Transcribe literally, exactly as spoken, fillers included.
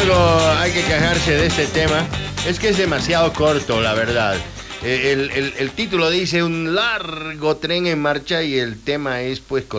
algo hay que quejarse de este tema es que es demasiado corto, la verdad. El, el, el título dice un largo tren en marcha y el tema es pues